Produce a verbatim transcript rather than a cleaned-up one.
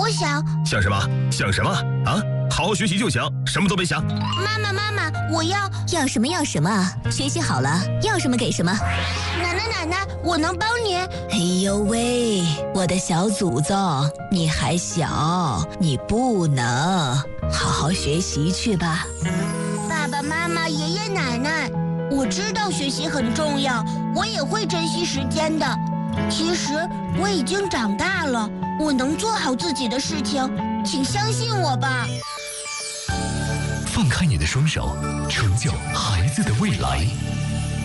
我想想什么？想什么啊？好好学习就行，什么都别想。 妈妈，妈妈，我要要什么要什么，学习好了要什么给什么。 奶奶，奶奶，我能帮你。 哎呦喂，我的小祖宗，你还小，你不能，好好学习去吧。 爸爸妈妈、爷爷奶奶，我知道学习很重要，我也会珍惜时间的。其实我已经长大了，我能做好自己的事情，请相信我吧。 放开你的双手，成就孩子的未来。